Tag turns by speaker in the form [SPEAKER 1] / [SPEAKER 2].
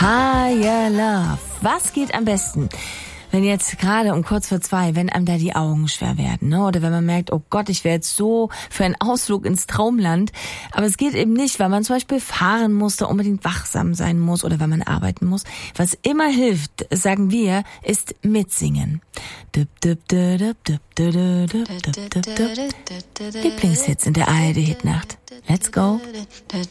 [SPEAKER 1] Higher Love. Was geht am besten? Wenn jetzt gerade um kurz vor 2, wenn einem da die Augen schwer werden, ne? Oder wenn man merkt, oh Gott, ich wäre jetzt so für einen Ausflug ins Traumland. Aber es geht eben nicht, weil man zum Beispiel fahren muss, da unbedingt wachsam sein muss oder weil man arbeiten muss. Was immer hilft, sagen wir, ist mitsingen. Lieblingshits in der ARD-Hitnacht. Let's go.